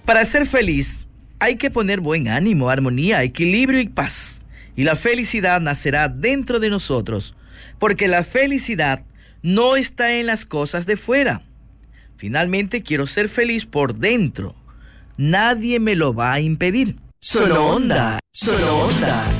Para ser feliz hay que poner buen ánimo, armonía, equilibrio y paz. Y la felicidad nacerá dentro de nosotros, porque la felicidad no está en las cosas de fuera. Finalmente quiero ser feliz por dentro. Nadie me lo va a impedir. Solo Onda, solo Onda.